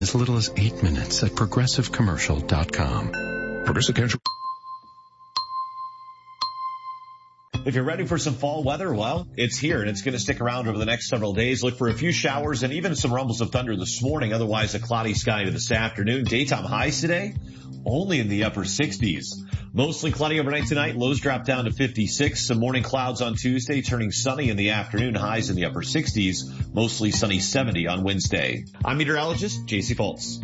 as little as 8 minutes at progressivecommercial.com. Progressive Casualty. If you're ready for some fall weather, well, it's here and it's going to stick around over the next several days. Look for a few showers and even some rumbles of thunder this morning. Otherwise, a cloudy sky to this afternoon. Daytime highs today, only in the upper 60s. Mostly cloudy overnight tonight. Lows drop down to 56. Some morning clouds on Tuesday, turning sunny in the afternoon. Highs in the upper 60s. Mostly sunny 70 on Wednesday. I'm meteorologist JC Fultz.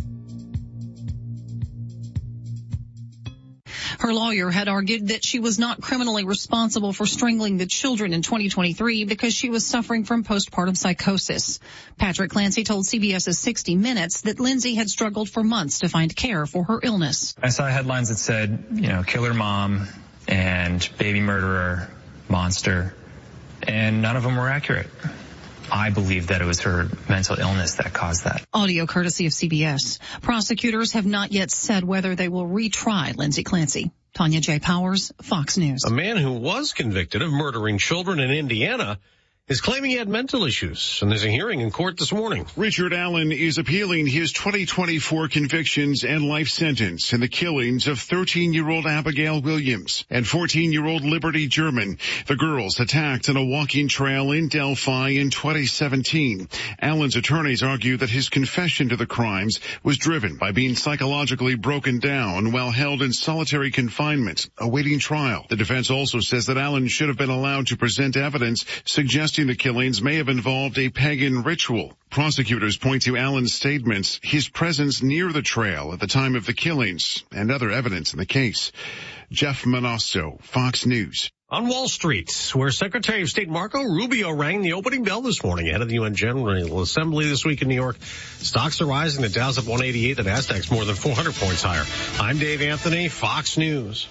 Her lawyer had argued that she was not criminally responsible for strangling the children in 2023 because she was suffering from postpartum psychosis. Patrick Clancy told CBS's 60 Minutes that Lindsay had struggled for months to find care for her illness. I saw headlines that said, killer mom and baby murderer, monster, and none of them were accurate. I believe that it was her mental illness that caused that. Audio courtesy of CBS. Prosecutors have not yet said whether they will retry Lindsay Clancy. Tanya J. Powers, Fox News. A man who was convicted of murdering children in Indiana is claiming he had mental issues, and there's a hearing in court this morning. Richard Allen is appealing his 2024 convictions and life sentence in the killings of 13-year-old Abigail Williams and 14-year-old Liberty German, the girls attacked on a walking trail in Delphi in 2017. Allen's attorneys argue that his confession to the crimes was driven by being psychologically broken down while held in solitary confinement, awaiting trial. The defense also says that Allen should have been allowed to present evidence suggesting the killings may have involved a pagan ritual. Prosecutors point to Allen's statements, his presence near the trail at the time of the killings, and other evidence in the case. Jeff Manasso, Fox News. On Wall Street, where Secretary of State Marco Rubio rang the opening bell this morning ahead of the UN General Assembly this week in New York, stocks are rising. The Dow's up 188, the Nasdaq's more than 400 points higher. I'm Dave Anthony, Fox News.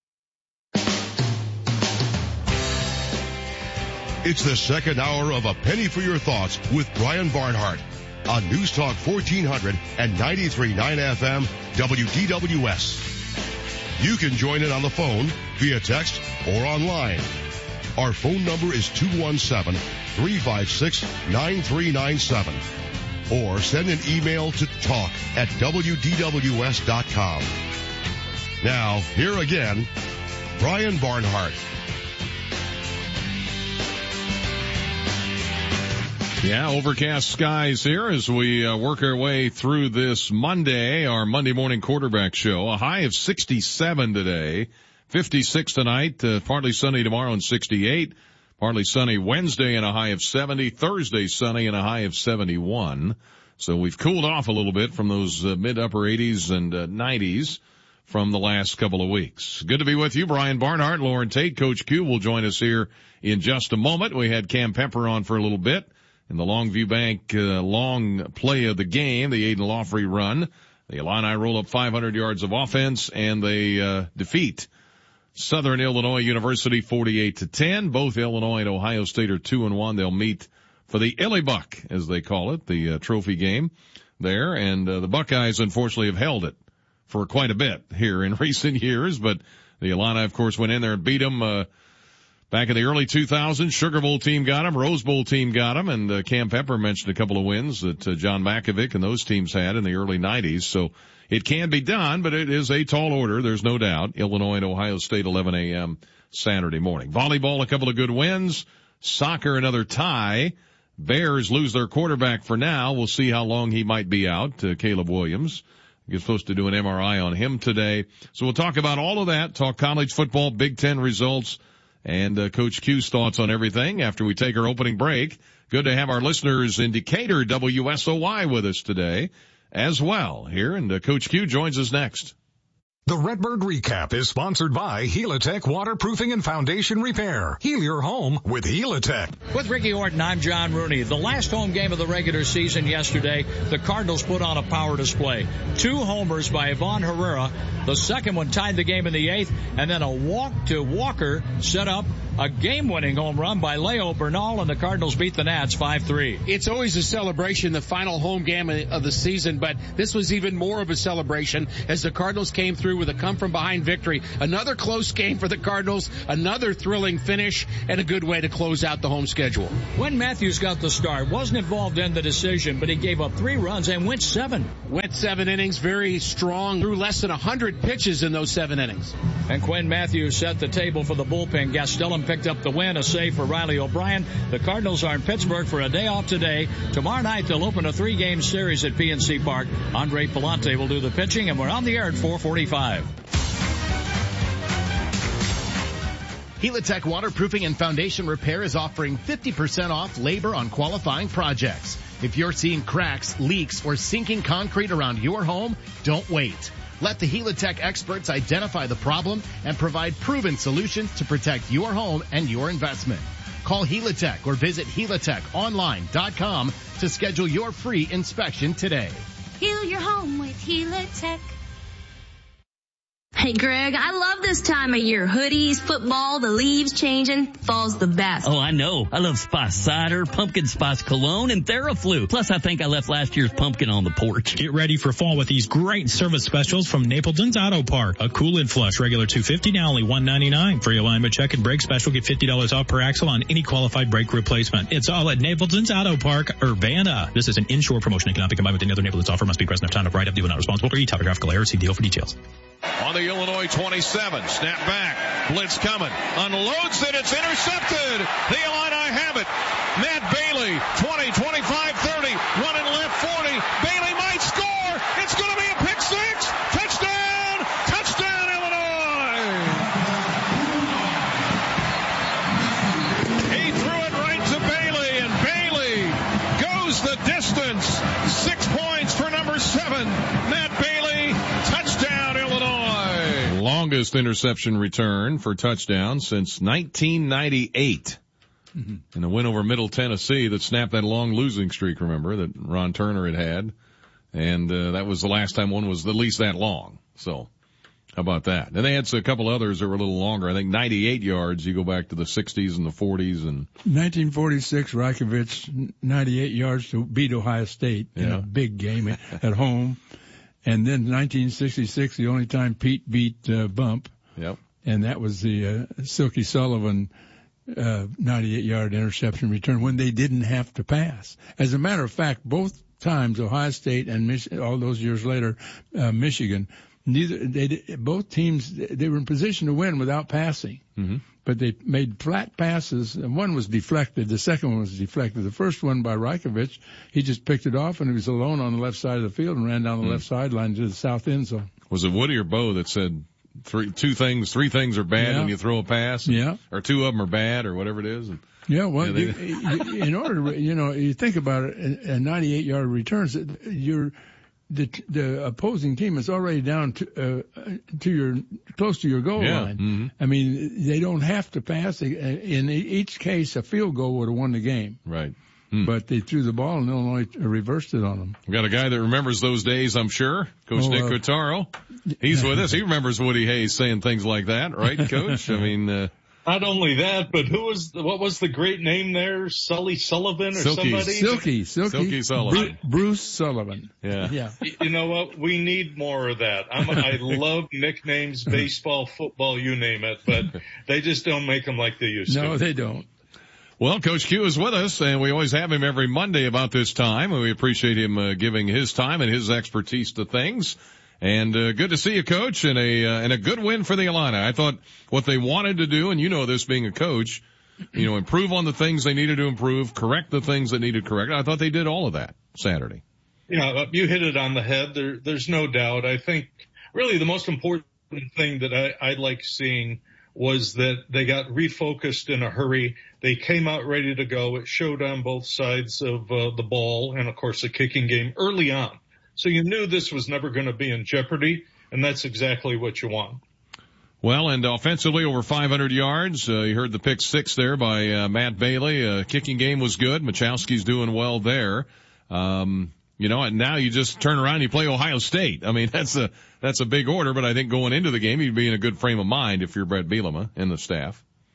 It's the second hour of A Penny for Your Thoughts with Brian Barnhart on News Talk 1400 and 93.9 FM WDWS. You can join in on the phone, via text, or online. Our phone number is 217-356-9397. Or send an email to talk@WDWS.com. Now, here again, Brian Barnhart. Yeah, overcast skies here as we work our way through this Monday, our Monday morning quarterback show. A high of 67 today, 56 tonight, partly sunny tomorrow and 68, partly sunny Wednesday and a high of 70, Thursday sunny and a high of 71. So we've cooled off a little bit from those mid-upper 80s and 90s from the last couple of weeks. Good to be with you, Brian Barnhart, Lauren Tate. Coach Q will join us here in just a moment. We had Cam Pepper on for a little bit. In the Longview Bank long play of the game, the Aiden Lawfrey run, the Illini roll up 500 yards of offense, and they defeat Southern Illinois University 48-10. Both Illinois and Ohio State are 2-1. They'll meet for the Illybuck, as they call it, the trophy game there. And the Buckeyes, unfortunately, have held it for quite a bit here in recent years. But the Illini, of course, went in there and beat them back in the early 2000s. Sugar Bowl team got him, Rose Bowl team got him, and Cam Pepper mentioned a couple of wins that John Makovic and those teams had in the early 90s. So it can be done, but it is a tall order, there's no doubt. Illinois and Ohio State, 11 a.m. Saturday morning. Volleyball, a couple of good wins. Soccer, another tie. Bears lose their quarterback for now. We'll see how long he might be out, Caleb Williams. You're supposed to do an MRI on him today. So we'll talk about all of that, talk college football, Big Ten results, and Coach Q's thoughts on everything after we take our opening break. Good to have our listeners in Decatur, WSOY, with us today as well here, and Coach Q joins us next. The Redbird Recap is sponsored by Helitech Waterproofing and Foundation Repair. Heal your home with Helitech. With Ricky Orton, I'm John Rooney. The last home game of the regular season yesterday, the Cardinals put on a power display. 2 homers by Ivan Herrera. The second one tied the game in the 8th, and then a walk to Walker set up A game-winning home run by Leo Bernal, and the Cardinals beat the Nats 5-3. It's always a celebration, the final home game of the season, but this was even more of a celebration as the Cardinals came through with a come-from-behind victory. Another close game for the Cardinals, another thrilling finish, and a good way to close out the home schedule. When Matthews got the start, wasn't involved in the decision, but he gave up 3 runs and went 7. Went 7 innings, very strong, threw less than 100 pitches in those 7 innings. And Quinn Matthews set the table for the bullpen. Gastelum picked up the win, a save for Riley O'Brien. The Cardinals are in Pittsburgh for a day off today. Tomorrow night, they'll open a 3-game series at PNC Park. Andre Palante will do the pitching, and we're on the air at 4:45. Helitech Waterproofing and Foundation Repair is offering 50% off labor on qualifying projects. If you're seeing cracks, leaks, or sinking concrete around your home, don't wait. Let the Helitech experts identify the problem and provide proven solutions to protect your home and your investment. Call Helitech or visit helitechonline.com to schedule your free inspection today. Heal your home with Helitech. Hey, Greg, I love this time of year. Hoodies, football, the leaves changing. Fall's the best. Oh, I know. I love Spice Cider, Pumpkin Spice Cologne, and Theraflu. Plus, I think I left last year's pumpkin on the porch. Get ready for fall with these great service specials from Napleton's Auto Park. A cool and flush, regular $250, now only $199. Free alignment check and brake special. Get $50 off per axle on any qualified brake replacement. It's all at Napleton's Auto Park, Urbana. This is an inshore promotion and cannot be combined with any other Napleton's offer. Must be present at time of write-up. Due not responsible for e-topographical error. See deal for details. On the Illinois 27, snap back, blitz coming, unloads it, it's intercepted. The Illini have it. Matt Bailey, 20, 25, 30, running left 40. Bailey might score. It's going to be a pick six. Touchdown, touchdown Illinois. He threw it right to Bailey, and Bailey goes the distance. 6 points for number 7, Matt Bailey. Touchdown Illinois. Longest interception return for touchdown since 1998. Mm-hmm. In a win over Middle Tennessee that snapped that long losing streak, remember, that Ron Turner had. And that was the last time one was at least that long. So how about that? And they had a couple others that were a little longer. I think 98 yards. You go back to the 60s and the 40s. And 1946, Rykovich, 98 yards to beat Ohio State in a big game at home. And then 1966, the only time Pete beat Bump. Yep. And that was the Silky Sullivan 98-yard interception return when they didn't have to pass. As a matter of fact, both times, Ohio State and all those years later, Michigan, both teams, they were in position to win without passing. Mm-hmm. But they made flat passes, and one was deflected. The second one was deflected. The first one by Rykovich, he just picked it off, and he was alone on the left side of the field and ran down the left sideline to the south end zone. Was it Woody or Bo that said three things are bad when you throw a pass? Yeah. Or 2 of them are bad, or whatever it is? Yeah, well, in order to, you think about it, a 98-yard returns, the opposing team is already down close to your goal line. Mm-hmm. I mean, they don't have to pass. In each case, a field goal would have won the game. Right. But they threw the ball and Illinois reversed it on them. We got a guy that remembers those days, I'm sure. Coach Nick Cotaro. He's with us. He remembers Woody Hayes saying things like that, right, Coach? I mean, not only that, but what was the great name there? Sully Sullivan or somebody? Silky Sullivan. Bruce Sullivan. Yeah. You know what? We need more of that. I love nicknames, baseball, football, you name it, but they just don't make them like they used to. No, they don't. Well, Coach Q is with us, and we always have him every Monday about this time, and we appreciate him giving his time and his expertise to things. And good to see you, Coach, and a good win for the Illini. I thought what they wanted to do, and you know this being a coach, improve on the things they needed to improve, correct the things that needed corrected. I thought they did all of that Saturday. Yeah, you hit it on the head. There's no doubt. I think really the most important thing that I like seeing was that they got refocused in a hurry. They came out ready to go. It showed on both sides of the ball and, of course, the kicking game early on. So you knew this was never going to be in jeopardy, and that's exactly what you want. Well, and offensively over 500 yards. You heard the pick 6 there by Matt Bailey. Kicking game was good. Machowski's doing well there. And now you just turn around and you play Ohio State. I mean, that's a big order, but I think going into the game, you'd be in a good frame of mind if you're Brett Bielema and the staff.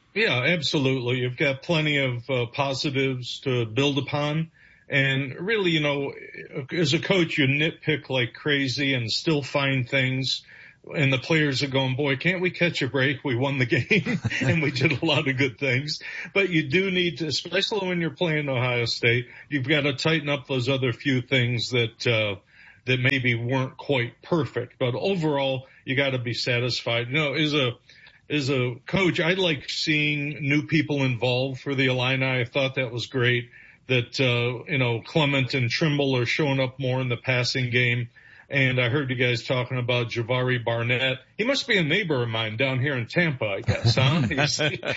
Yeah, absolutely. You've got plenty of positives to build upon. And really, as a coach, you nitpick like crazy and still find things. And the players are going, boy, can't we catch a break? We won the game and we did a lot of good things. But you do need to, especially when you're playing Ohio State, you've got to tighten up those other few things that maybe weren't quite perfect. But overall, you got to be satisfied. As a coach, I like seeing new people involved for the Illini. I thought that was great that, Clement and Trimble are showing up more in the passing game. And I heard you guys talking about Javari Barnett. He must be a neighbor of mine down here in Tampa, I guess, huh?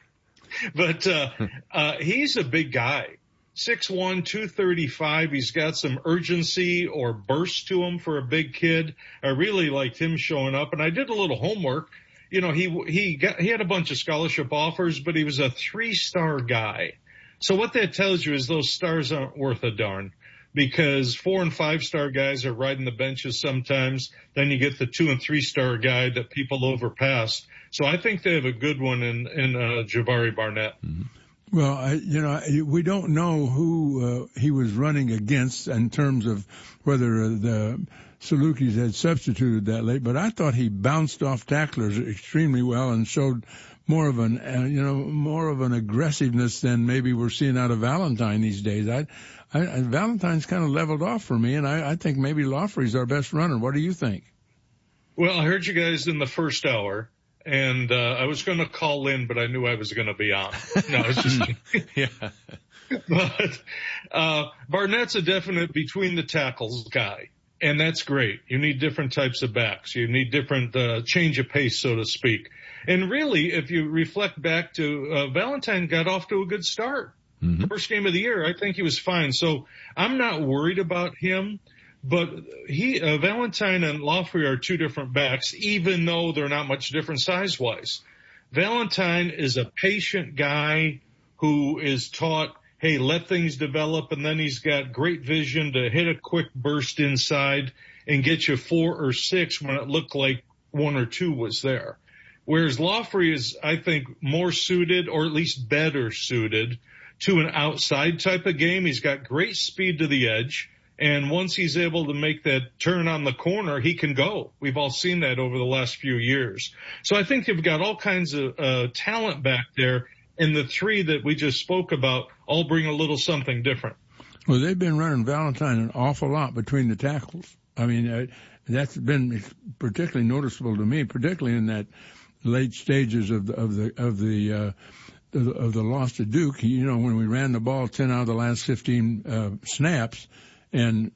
But he's a big guy. 6'1", 235. He's got some urgency or burst to him for a big kid. I really liked him showing up. And I did a little homework. He had a bunch of scholarship offers, but he was a 3-star guy. So what that tells you is those stars aren't worth a darn. Because 4- and 5-star guys are riding the benches sometimes. Then you get the 2- and 3-star guy that people overpass. So I think they have a good one in Javari Barnett. Mm-hmm. Well, we don't know who he was running against in terms of whether the Salukis had substituted that late, but I thought he bounced off tacklers extremely well and showed more of an aggressiveness than maybe we're seeing out of Valentine these days. Valentine's kind of leveled off for me, and I think maybe Loffrey's our best runner. What do you think? Well, I heard you guys in the first hour, and I was going to call in, but I knew I was going to be on. No, it's just yeah. But Barnett's a definite between the tackles guy, and that's great. You need different types of backs. You need different change of pace, so to speak. And really, if you reflect back to Valentine got off to a good start. Mm-hmm. First game of the year, I think he was fine. So I'm not worried about him, but Valentine and Loffrey are two different backs, even though they're not much different size-wise. Valentine is a patient guy who is taught, hey, let things develop, and then he's got great vision to hit a quick burst inside and get you 4 or 6 when it looked like 1 or 2 was there. Whereas Loffrey is, I think, more suited, or at least better suited, to an outside type of game. He's got great speed to the edge, and once he's able to make that turn on the corner, he can go. We've all seen that over the last few years. So I think you've got all kinds of talent back there, and the 3 that we just spoke about all bring a little something different. Well, they've been running Valentine an awful lot between the tackles. I mean, that's been particularly noticeable to me, particularly in that late stages of the loss to Duke. When we ran the ball 10 out of the last 15 snaps, and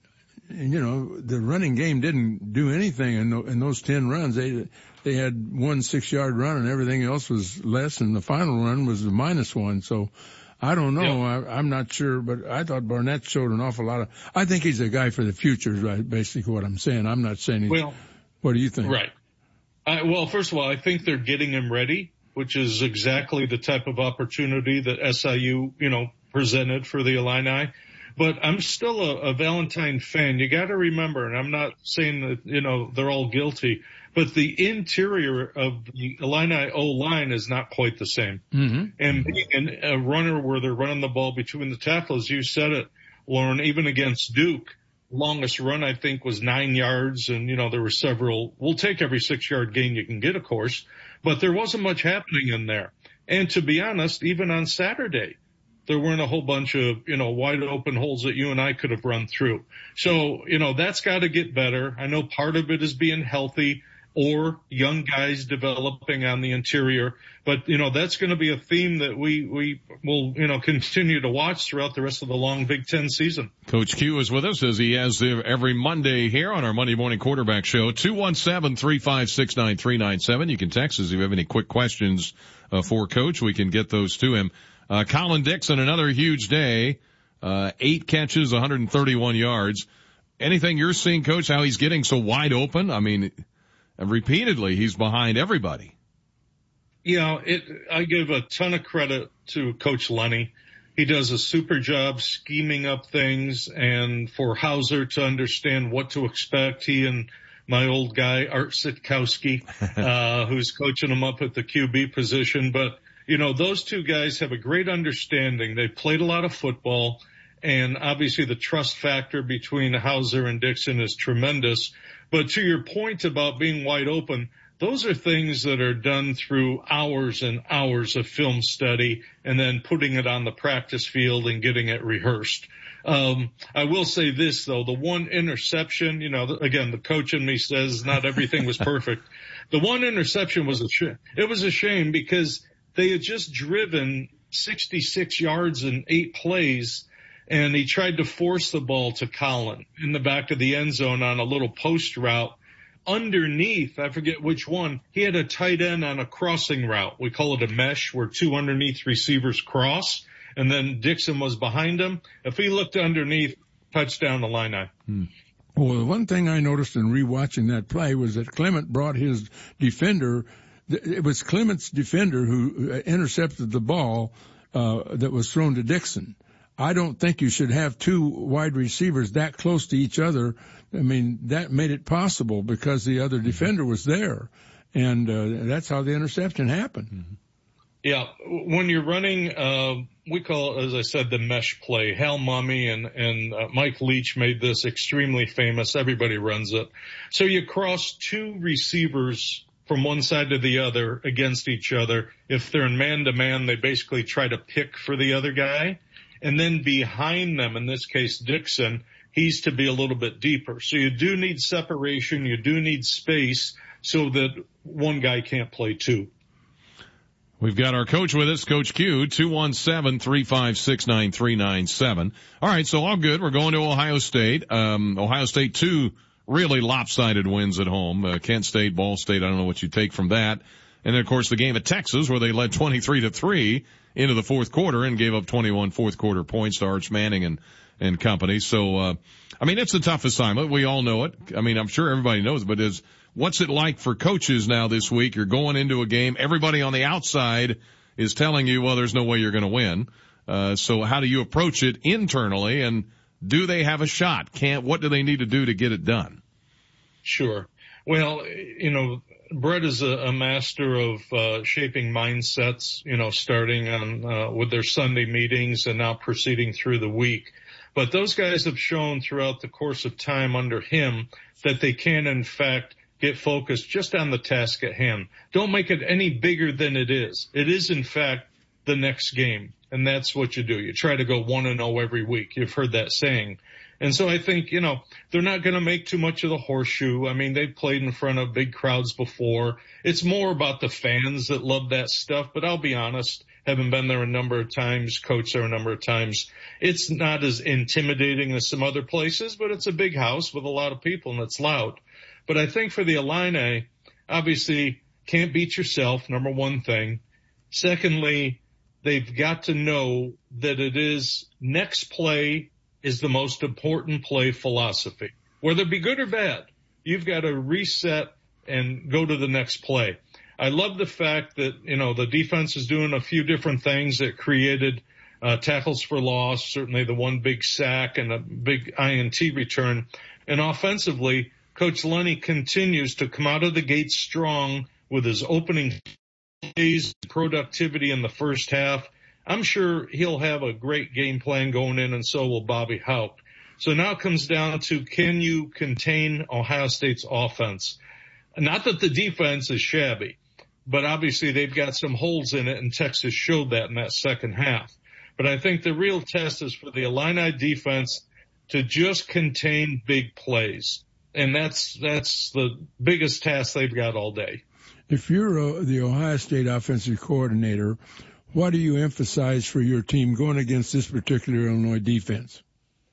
the running game didn't do anything in those 10 runs. They had 1 6-yard run, and everything else was less, and the final run was the -1. So I don't know. Yep. I'm not sure, but I thought Barnett showed an awful lot of. I think he's a guy for the future, right? Basically, what I'm saying. I'm not saying he's. Well, what do you think? Right. Well, first of all, I think they're getting him ready, which is exactly the type of opportunity that SIU, presented for the Illini. But I'm still a Valentine fan. You got to remember, and I'm not saying that, they're all guilty, but the interior of the Illini O-line is not quite the same. Mm-hmm. And being a runner where they're running the ball between the tackles, you said it, Lauren, even against Duke, longest run, I think, was 9 yards. And, there were several. We'll take every 6-yard gain you can get, of course. But there wasn't much happening in there. And to be honest, even on Saturday, there weren't a whole bunch of, wide open holes that you and I could have run through. So, that's got to get better. I know part of it is being healthy or young guys developing on the interior. But, that's going to be a theme that we will, continue to watch throughout the rest of the long Big Ten season. Coach Q is with us, as he has every Monday here on our Monday Morning Quarterback Show. 217-356-9397. You can text us if you have any quick questions for Coach. We can get those to him. Colin Dixon, another huge day. 8 catches, 131 yards. Anything you're seeing, Coach, how he's getting so wide open? I mean, repeatedly, he's behind everybody. I give a ton of credit to Coach Lenny. He does a super job scheming up things, and for Hauser to understand what to expect, he and my old guy, Art Sitkowski, who's coaching him up at the QB position. But, those two guys have a great understanding. They played a lot of football, and obviously the trust factor between Hauser and Dixon is tremendous. But to your point about being wide open, those are things that are done through hours and hours of film study and then putting it on the practice field and getting it rehearsed. I will say this, though, the one interception, again, the coach in me says not everything was perfect. The one interception was it was a shame because they had just driven 66 yards in 8 plays, and he tried to force the ball to Collin in the back of the end zone on a little post route. Underneath, I forget which one, he had a tight end on a crossing route. We call it a mesh where 2 underneath receivers cross, and then Dixon was behind him. If he looked underneath, touchdown Illini. Well, the one thing I noticed in rewatching that play was that Clement brought his defender. It was Clement's defender who intercepted the ball that was thrown to Dixon. I don't think you should have 2 wide receivers that close to each other. I mean, that made it possible because the other defender was there. And that's how the interception happened. Yeah, when you're running, we call it, as I said, the mesh play. Hal Mummy and Mike Leach made this extremely famous. Everybody runs it. So you cross 2 receivers from one side to the other against each other. If they're in man-to-man, they basically try to pick for the other guy. And then behind them, in this case Dixon, he's to be a little bit deeper. So you do need separation. You do need space so that one guy can't play 2. We've got our coach with us, Coach Q, 217-356-9397. All right, so all good. We're going to Ohio State. Ohio State 2 really lopsided wins at home. Kent State, Ball State, I don't know what you take from that. And then, of course, the game at Texas where they led 23-3 into the fourth quarter and gave up 21 fourth quarter points to Arch Manning and company. So, it's a tough assignment. We all know it. I'm sure everybody knows it, but what's it like for coaches now this week? You're going into a game. Everybody on the outside is telling you, well, there's no way you're going to win. So how do you approach it internally, and do they have a shot? What do they need to do to get it done? Sure. Well, Brett is a master of shaping mindsets, starting on with their Sunday meetings and now proceeding through the week. But those guys have shown throughout the course of time under him that they can, in fact, get focused just on the task at hand. Don't make it any bigger than it is. It is, in fact, the next game, and that's what you do. You try to go 1-0 every week. You've heard that saying. And so I think, they're not going to make too much of the horseshoe. They've played in front of big crowds before. It's more about the fans that love that stuff, but I'll be honest, having been there a number of times, coached there a number of times, it's not as intimidating as some other places, but it's a big house with a lot of people and it's loud. But I think for the Illini, obviously, can't beat yourself, number one thing. Secondly, they've got to know that it is next play is the most important play philosophy. Whether it be good or bad, you've got to reset and go to the next play. I love the fact that, the defense is doing a few different things that created tackles for loss, certainly the one big sack and a big INT return. And offensively, Coach Lenny continues to come out of the gate strong with his opening plays, productivity in the first half. I'm sure he'll have a great game plan going in, and so will Bobby Haupt. So now it comes down to, can you contain Ohio State's offense? Not that the defense is shabby, but obviously they've got some holes in it, and Texas showed that in that second half. But I think the real test is for the Illini defense to just contain big plays. And that's the biggest task they've got all day. If you're the Ohio State offensive coordinator, what do you emphasize for your team going against this particular Illinois defense?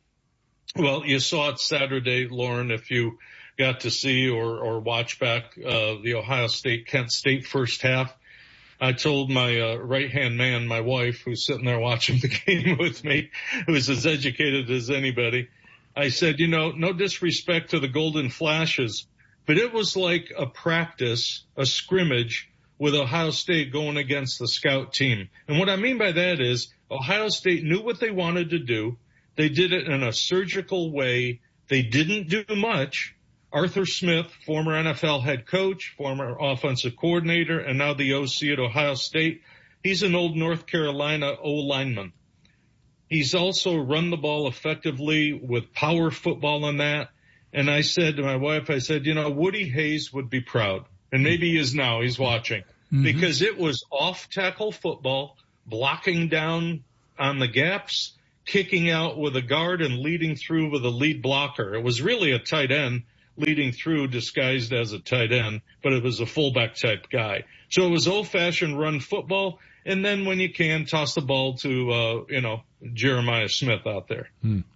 Well, you saw it Saturday, Lauren, if you got to see or watch back the Ohio State, Kent State first half. I told my right-hand man, my wife, who's sitting there watching the game with me, who's as educated as anybody, I said, no disrespect to the Golden Flashes, but it was like a practice, a scrimmage with Ohio State going against the scout team. And what I mean by that is Ohio State knew what they wanted to do. They did it in a surgical way. They didn't do much. Arthur Smith, former NFL head coach, former offensive coordinator, and now the OC at Ohio State, He's an old North Carolina O-lineman. He's also run the ball effectively with power football on that. And I said to my wife, I said, Woody Hayes would be proud. And maybe he is now. He's watching. Because it was off-tackle football, blocking down on the gaps, kicking out with a guard, and leading through with a lead blocker. It was really a tight end leading through disguised as a tight end, but it was a fullback type guy. So it was old-fashioned run football. And then when you can, toss the ball to, Jeremiah Smith out there.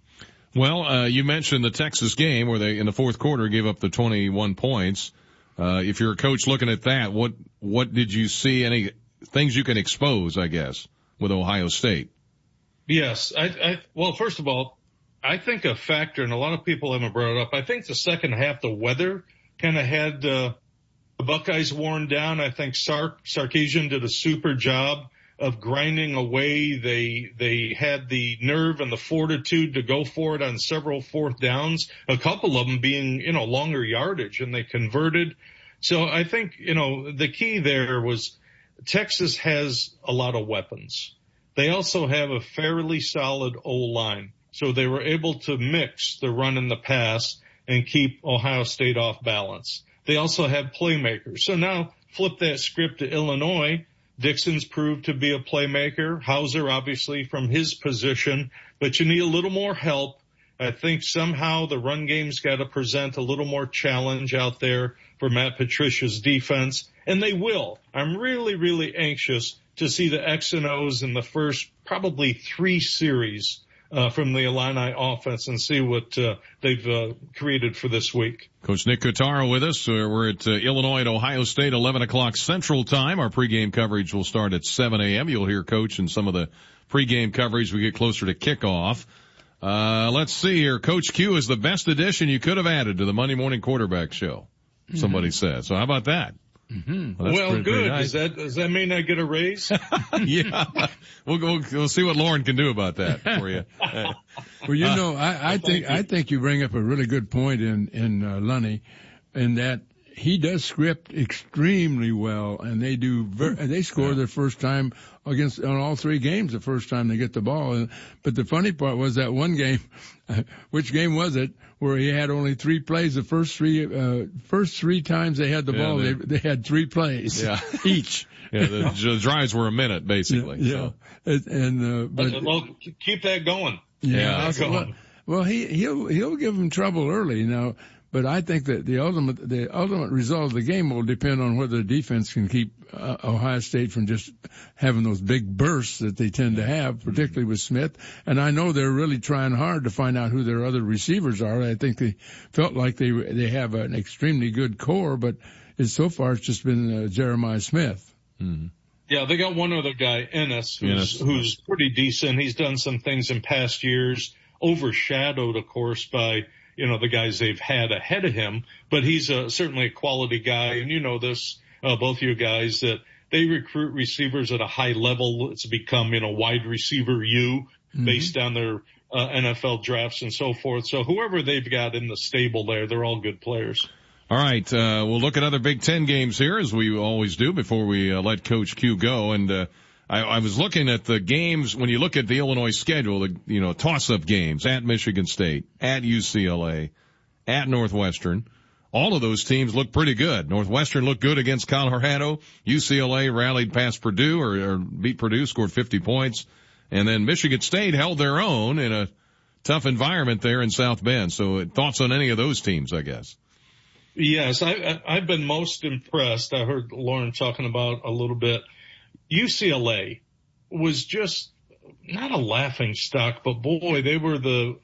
Well, you mentioned the Texas game where they, in the fourth quarter, gave up the 21 points. If you're a coach looking at that, what did you see? Any things you can expose, I guess, with Ohio State? Yes. Well, first of all, I think a factor, and a lot of people haven't brought it up, I think the second half, the weather kind of had the Buckeyes worn down. I think Sarkisian did a super job of grinding away. They had the nerve and the fortitude to go for it on several fourth downs, a couple of them being, longer yardage, and they converted. So I think, the key there was Texas has a lot of weapons. They also have a fairly solid O-line. So they were able to mix the run and the pass and keep Ohio State off balance. They also have playmakers. So now flip that script to Illinois. Dixon's proved to be a playmaker. Hauser, obviously, from his position. But you need a little more help. I think somehow the run game's got to present a little more challenge out there for Matt Patricia's defense. And they will. I'm really, really anxious to see the X and O's in the first probably 3 series from the Illini offense and see what they've created for this week. Coach Nick Cotaro with us. We're at Illinois at Ohio State, 11 o'clock Central Time. Our pregame coverage will start at 7 a.m. You'll hear Coach in some of the pregame coverage we get closer to kickoff. Let's see here. Coach Q is the best addition you could have added to the Monday Morning Quarterback Show, somebody said. So how about that? Well, good. Nice. Does that mean I get a raise? Yeah. We'll see what Lauren can do about that for you. Well, I think you bring up a really good point in Lunny, in that he does script extremely well, and they score their first time on all 3 games the first time they get the ball. But the funny part was that one game, which game was it, where he had only 3 plays the first three times they had the ball, they had 3 plays each. Yeah, the drives were a minute basically. Yeah. So. Well, keep that going. Yeah. Well, he'll give them trouble early now. But I think that the ultimate result of the game will depend on whether the defense can keep Ohio State from just having those big bursts that they tend to have, particularly with Smith. And I know they're really trying hard to find out who their other receivers are. I think they felt like they have an extremely good core, but so far it's just been Jeremiah Smith. Mm-hmm. Yeah, they got one other guy, Ennis, who's pretty decent. He's done some things in past years, overshadowed, of course, by the guys they've had ahead of him, but he's certainly a quality guy. And you know this, both you guys, that they recruit receivers at a high level. It's become, wide receiver based on their NFL drafts and so forth. So whoever they've got in the stable there, they're all good players. All right, we'll look at other Big Ten games here, as we always do before we let Coach Q go. And I was looking at the games. When you look at the Illinois schedule, toss-up games at Michigan State, at UCLA, at Northwestern. All of those teams look pretty good. Northwestern looked good against Colorado. UCLA rallied past Purdue or beat Purdue, scored 50 points. And then Michigan State held their own in a tough environment there in South Bend. So thoughts on any of those teams, I guess? Yes, I've been most impressed. I heard Lauren talking about a little bit. UCLA was just not a laughing stock, but boy, they were the,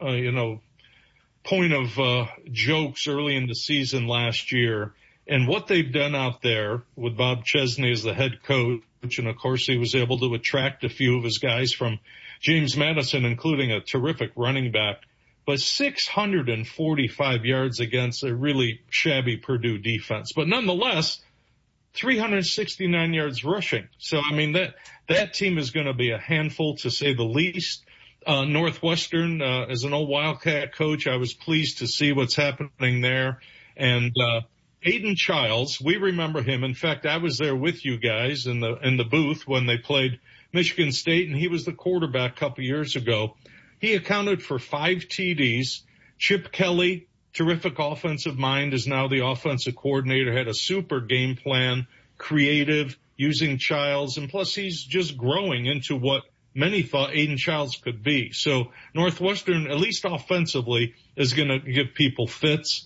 point of jokes early in the season last year. And what they've done out there with Bob Chesney as the head coach, and of course he was able to attract a few of his guys from James Madison, including a terrific running back, but 645 yards against a really shabby Purdue defense. But nonetheless, 369 yards rushing. So, that team is going to be a handful, to say the least. Northwestern, as an old Wildcat coach, I was pleased to see what's happening there. And, Aiden Childs, we remember him. In fact, I was there with you guys in the booth when they played Michigan State, and he was the quarterback a couple years ago. He accounted for 5 TDs. Chip Kelly, terrific offensive mind, is now the offensive coordinator, had a super game plan, creative, using Childs, and plus he's just growing into what many thought Aiden Childs could be. So Northwestern, at least offensively, is going to give people fits.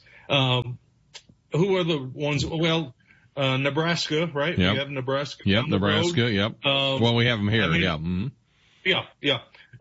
Who are the ones? Well, Nebraska, right? Yep. We have Nebraska. Yep, Nebraska. Yep. Well, we have them here. Yeah. Mm-hmm. Yeah.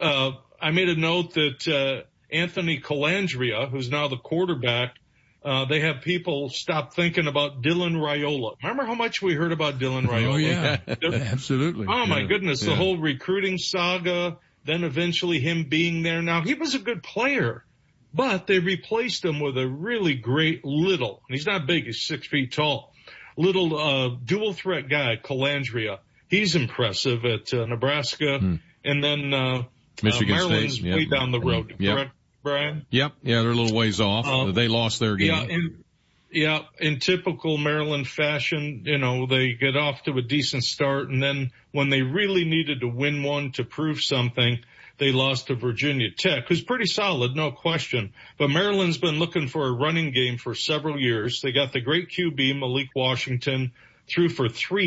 I made a note that Anthony Calandria, who's now the quarterback, they have people stop thinking about Dylan Raiola. Remember how much we heard about Dylan Raiola? Oh, yeah. Absolutely. Oh, my goodness. The whole recruiting saga, then eventually him being there. Now, he was a good player, but they replaced him with a really great little, he's not big, he's 6 feet tall, little dual threat guy, Calandria. He's impressive at Nebraska. And then Michigan Maryland's State, way down the road, correct, Brian? Yep. Yeah, they're a little ways off. They lost their game. In typical Maryland fashion, they get off to a decent start, and then when they really needed to win one to prove something, they lost to Virginia Tech, who's pretty solid, no question. But Maryland's been looking for a running game for several years. They got the great QB, Malik Washington, threw for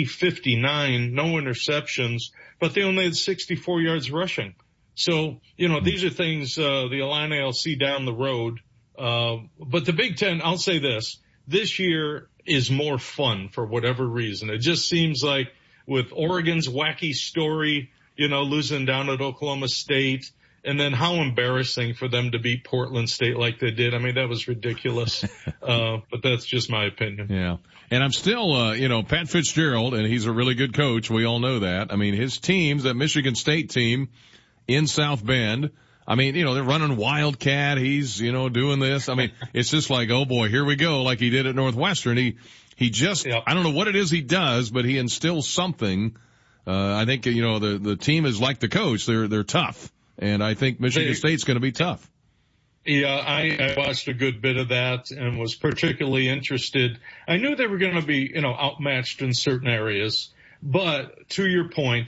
359, no interceptions, but they only had 64 yards rushing. So, these are things the Illini will see down the road. But the Big Ten, I'll say this year is more fun for whatever reason. It just seems like with Oregon's wacky story, losing down at Oklahoma State, and then how embarrassing for them to beat Portland State like they did. I mean, that was ridiculous. But that's just my opinion. Yeah. And I'm still, Pat Fitzgerald, and he's a really good coach. We all know that. I mean, his teams, that Michigan State team in South Bend, I mean, they're running Wildcat. He's, doing this. I mean, it's just like, oh boy, here we go, like he did at Northwestern. He just, I don't know what it is he does, but he instills something. I think, the team is like the coach. They're tough. And I think Michigan State's going to be tough. Yeah, I watched a good bit of that and was particularly interested. I knew they were going to be, outmatched in certain areas. But to your point,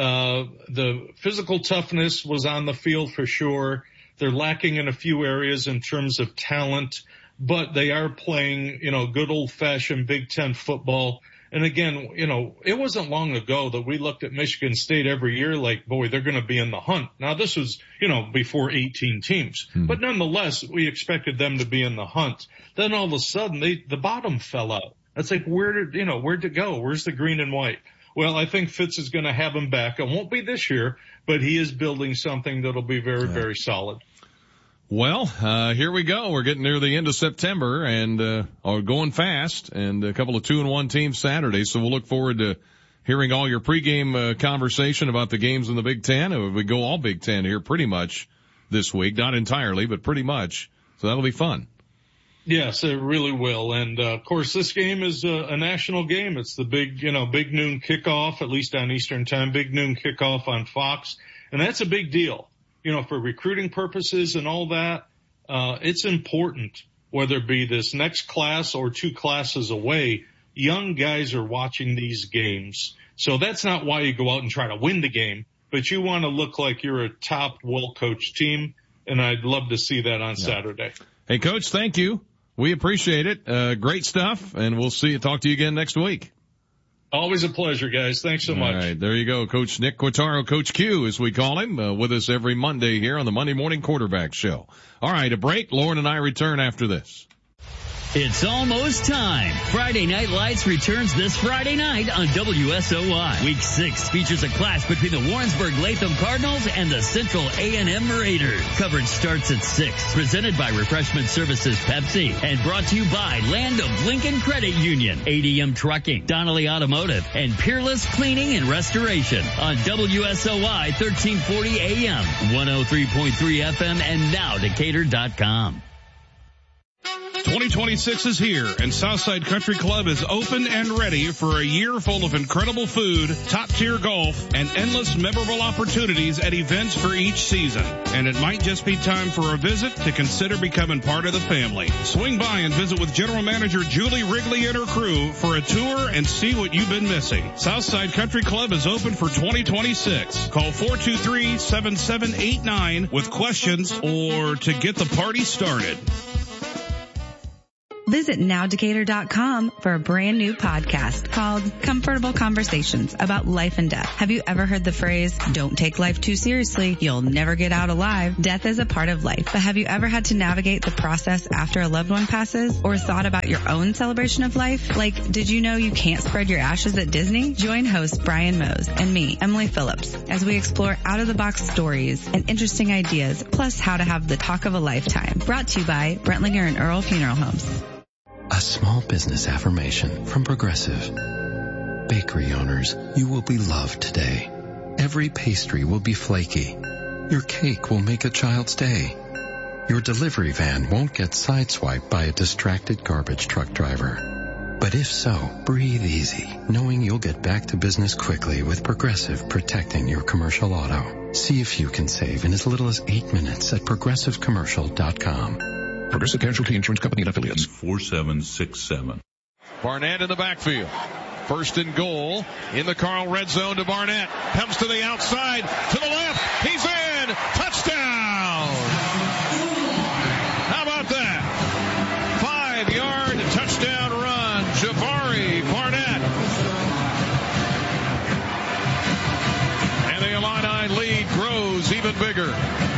the physical toughness was on the field for sure. They're lacking in a few areas in terms of talent, but they are playing, good old fashioned Big Ten football. And again, it wasn't long ago that we looked at Michigan State every year like, boy, they're going to be in the hunt. Now this was, before 18 teams, but nonetheless, we expected them to be in the hunt. Then all of a sudden the bottom fell out. It's like, where'd it go? Where's the green and white? Well, I think Fitz is going to have him back. It won't be this year, but he is building something that'll be very, very solid. Well, here we go. We're getting near the end of September and are going fast, and a couple of 2-1 teams Saturday. So we'll look forward to hearing all your pregame conversation about the games in the Big Ten. We go all Big Ten here pretty much this week, not entirely, but pretty much. So that'll be fun. Yes, it really will. And of course, this game is a national game. It's the big noon kickoff, at least on Eastern time, big noon kickoff on Fox, and that's a big deal. For recruiting purposes and all that, it's important, whether it be this next class or 2 classes away, young guys are watching these games. So that's not why you go out and try to win the game, but you want to look like you're a top, well-coached team, and I'd love to see that on Saturday. Hey, Coach, thank you. We appreciate it. Great stuff, and we'll talk to you again next week. Always a pleasure, guys. Thanks so much. All right, there you go. Coach Nick Quattaro, Coach Q, as we call him, with us every Monday here on the Monday Morning Quarterback Show. All right, a break. Lauren and I return after this. It's almost time. Friday Night Lights returns this Friday night on WSOY. Week 6 features a clash between the Warrensburg-Latham Cardinals and the Central A&M Raiders. Coverage starts at 6. Presented by Refreshment Services Pepsi and brought to you by Land of Lincoln Credit Union, ADM Trucking, Donnelly Automotive, and Peerless Cleaning and Restoration on WSOY 1340 AM, 103.3 FM, and now Decatur.com. 2026 is here, and Southside Country Club is open and ready for a year full of incredible food, top-tier golf, and endless memorable opportunities at events for each season. And it might just be time for a visit to consider becoming part of the family. Swing by and visit with General Manager Julie Wrigley and her crew for a tour and see what you've been missing. Southside Country Club is open for 2026. Call 423-7789 with questions or to get the party started. Visit nowdecatur.com for a brand new podcast called Comfortable Conversations about life and death. Have you ever heard the phrase, don't take life too seriously, you'll never get out alive? Death is a part of life, but have you ever had to navigate the process after a loved one passes, or thought about your own celebration of life? Like, did you know you can't spread your ashes at Disney? Join host Brian Mose and me, Emily Phillips, as we explore out-of-the-box stories and interesting ideas, plus how to have the talk of a lifetime. Brought to you by Brentlinger and Earl Funeral Homes. A small business affirmation from Progressive. Bakery owners, you will be loved today. Every pastry will be flaky. Your cake will make a child's day. Your delivery van won't get sideswiped by a distracted garbage truck driver. But if so, breathe easy, knowing you'll get back to business quickly with Progressive protecting your commercial auto. See if you can save in as little as 8 minutes at progressivecommercial.com. Progressive Casualty Insurance Company and Affiliates. 4767. Barnett in the backfield. First and goal in the Carl red zone to Barnett. Comes to the outside, to the left. He's in. Touchdown. How about that? 5-yard touchdown run. Jabari Barnett. And the Illini lead grows even bigger.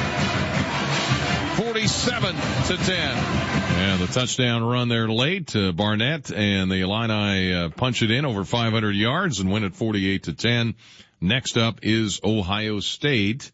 47-10. Yeah, the touchdown run there late to Barnett, and the Illini punch it in over 500 yards and win it 48-10. Next up is Ohio State.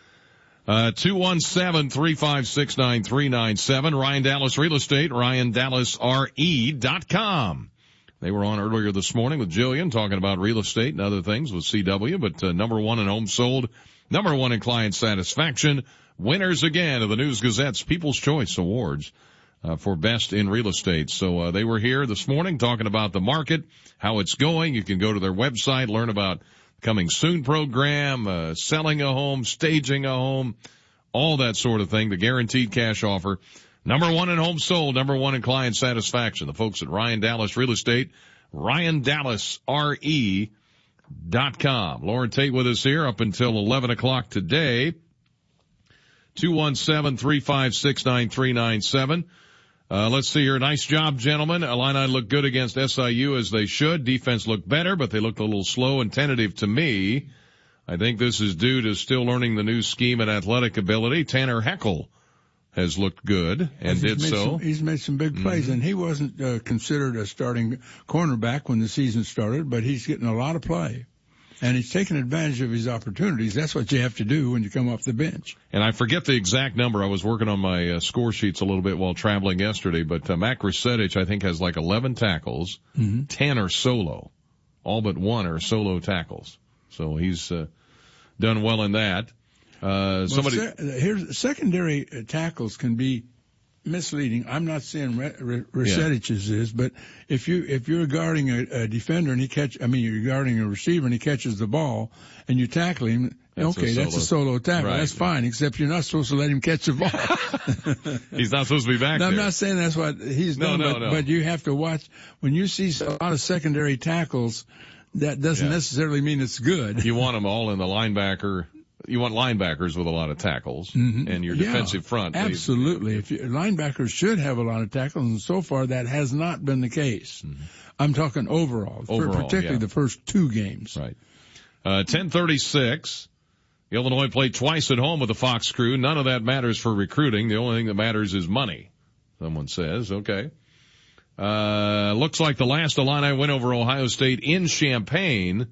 217-356-9397. Ryan Dallas Real Estate, RyanDallasRE.com. They were on earlier this morning with Jillian talking about real estate and other things with CW, but number one in homes sold, number one in client satisfaction. Winners again of the News Gazette's People's Choice Awards for best in real estate. So they were here this morning talking about the market, how it's going. You can go to their website, learn about coming soon program, selling a home, staging a home, all that sort of thing. The guaranteed cash offer. Number one in homes sold, number one in client satisfaction. The folks at Ryan Dallas Real Estate, RyanDallasRE.com. Lauren Tate with us here up until 11 o'clock today. 217-356-9397. Let's see here. Nice job, gentlemen. Illini looked good against SIU as they should. Defense looked better, but they looked a little slow and tentative to me. I think this is due to still learning the new scheme and athletic ability. Tanner Heckel has looked good and did so. He's made some big plays, and he wasn't considered a starting cornerback when the season started, but he's getting a lot of play. And he's taking advantage of his opportunities. That's what you have to do when you come off the bench. And I forget the exact number. I was working on my score sheets a little bit while traveling yesterday, but Matt Grusevich, I think, has like 11 tackles. 10 are solo. All but one are solo tackles. So he's done well in that. Secondary tackles can be misleading. I'm not saying Resevich's is, but if you're guarding a defender and you're guarding a receiver and he catches the ball and you tackle him, that's a solo tackle. Right. That's fine, except you're not supposed to let him catch the ball. He's not supposed to be back there. I'm not saying that's what he's done, but you have to watch. When you see a lot of secondary tackles, that doesn't necessarily mean it's good. You want them all in the linebacker. You want linebackers with a lot of tackles and your defensive front. Absolutely. Linebackers should have a lot of tackles, and so far that has not been the case. I'm talking overall particularly the first two games. Right. 10:36. Illinois played twice at home with the Fox crew. None of that matters for recruiting. The only thing that matters is money. Someone says, okay. Looks like the last Illini win over Ohio State in Champaign.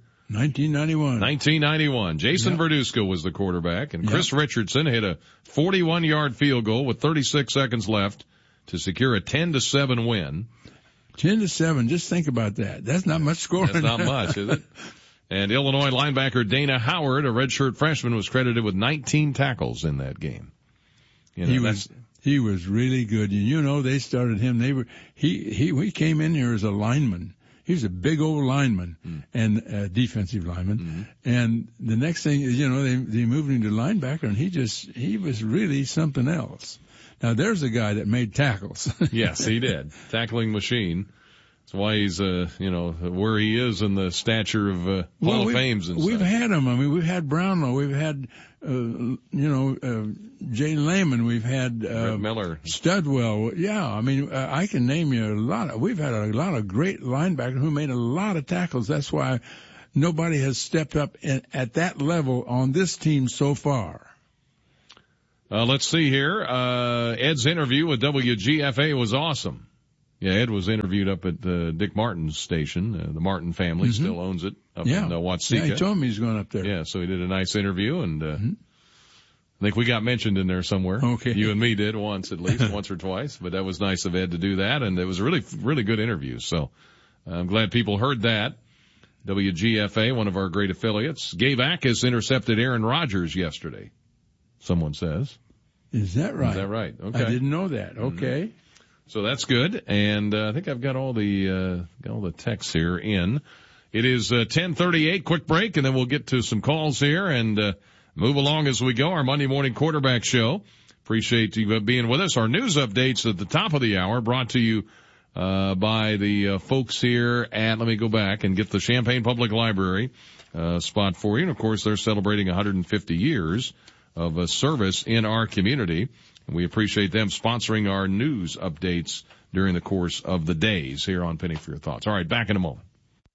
1991. Jason Verduzco was the quarterback, and Chris Richardson hit a 41-yard field goal with 36 seconds left to secure a 10-7 win. 10-7. Just think about that. That's not much scoring. That's not much, is it? And Illinois linebacker Dana Howard, a redshirt freshman, was credited with 19 tackles in that game. He was He was really good. You know, they started him. He came in here as a lineman. He was a big old lineman and defensive lineman. And the next thing is, you know, they moved him to linebacker, and he was really something else. Now there's a guy that made tackles. Yes, he did. Tackling machine. That's why he's, where he is in the stature of Hall of Fames and we've stuff. had him. I mean, we've had Brownlow. We've had, Jay Lehman. We've had, Brett Miller. Studwell. Yeah. I mean, I can name you we've had a lot of great linebackers who made a lot of tackles. That's why nobody has stepped up at that level on this team so far. Let's see here. Ed's interview with WGFA was awesome. Yeah, Ed was interviewed up at Dick Martin's station. The Martin family still owns it up in Watseka. Yeah, he told me he's going up there. Yeah, so he did a nice interview, and I think we got mentioned in there somewhere. Okay. You and me did once at least, once or twice, but that was nice of Ed to do that, and it was a really, really good interview. So I'm glad people heard that. WGFA, one of our great affiliates. Gabe Ackus intercepted Aaron Rodgers yesterday, someone says. Is that right? Is that right? Okay. I didn't know that. Okay. So that's good, and I think I've got all the texts here in. It is 10:38. Quick break, and then we'll get to some calls here and move along as we go. Our Monday morning quarterback show. Appreciate you being with us. Our news updates at the top of the hour brought to you by the folks here at. Let me go back and get the Champaign Public Library spot for you. And of course, they're celebrating 150 years of service in our community. And we appreciate them sponsoring our news updates during the course of the days here on Penny for Your Thoughts. All right, back in a moment.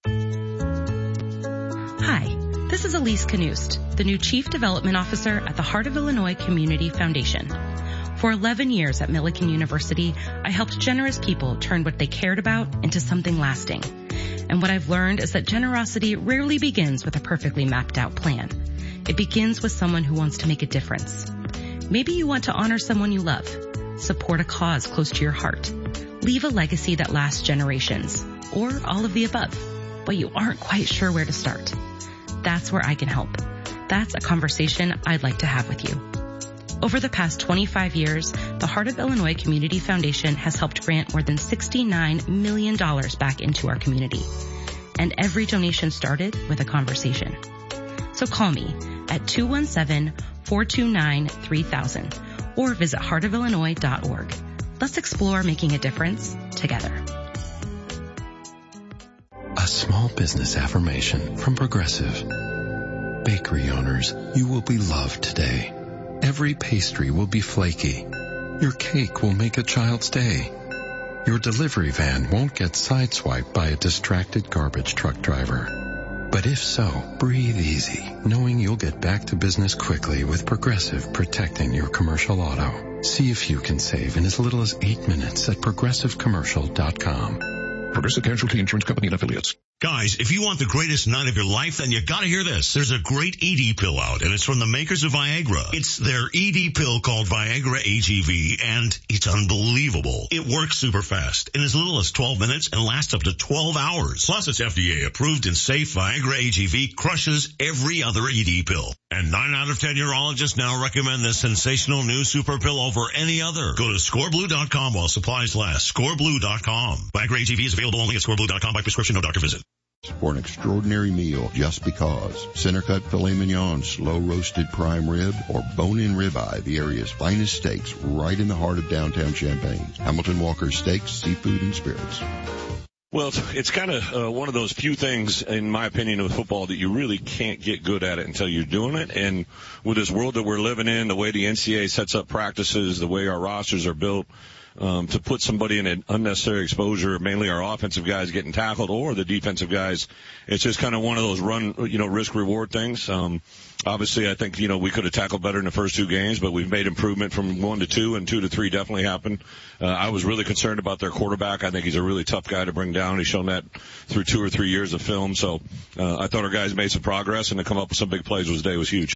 Hi, this is Elise Knust, the new Chief Development Officer at the Heart of Illinois Community Foundation. For 11 years at Millikan University, I helped generous people turn what they cared about into something lasting. And what I've learned is that generosity rarely begins with a perfectly mapped out plan. It begins with someone who wants to make a difference. Maybe you want to honor someone you love, support a cause close to your heart, leave a legacy that lasts generations, or all of the above, but you aren't quite sure where to start. That's where I can help. That's a conversation I'd like to have with you. Over the past 25 years, the Heart of Illinois Community Foundation has helped grant more than $69 million back into our community. And every donation started with a conversation. So call me at 217-429-3000 or visit heartofillinois.org. Let's explore making a difference together. A small business affirmation from Progressive. Bakery owners, you will be loved today. Every pastry will be flaky. Your cake will make a child's day. Your delivery van won't get sideswiped by a distracted garbage truck driver. But if so, breathe easy, knowing you'll get back to business quickly with Progressive protecting your commercial auto. See if you can save in as little as 8 minutes at progressivecommercial.com. Progressive Casualty Insurance Company and Affiliates. Guys, if you want the greatest night of your life, then you gotta hear this. There's a great ED pill out, and it's from the makers of Viagra. It's their ED pill called Viagra AGV, and it's unbelievable. It works super fast in as little as 12 minutes and lasts up to 12 hours. Plus, it's FDA approved and safe. Viagra AGV crushes every other ED pill. And 9 out of 10 urologists now recommend this sensational new super pill over any other. Go to scoreblue.com while supplies last. Scoreblue.com. Viagra AGV is available only at scoreblue.com by prescription, no doctor visit. For an extraordinary meal just because. Center cut filet mignon, slow roasted prime rib, or bone-in ribeye, the area's finest steaks right in the heart of downtown Champaign. Hamilton Walker Steaks, Seafood, and Spirits. Well, it's kind of one of those few things, in my opinion, with football that you really can't get good at it until you're doing it. And with this world that we're living in, the way the NCAA sets up practices, the way our rosters are built, to put somebody in an unnecessary exposure, mainly our offensive guys getting tackled or the defensive guys, it's just kind of one of those risk reward things. Obviously I think, we could have tackled better in the first 2 games, but we've made improvement from 1 to 2, and 2 to 3 definitely happened. I was really concerned about their quarterback. I think he's a really tough guy to bring down. He's shown that through 2 or 3 years of film. So, I thought our guys made some progress, and to come up with some big plays today was huge.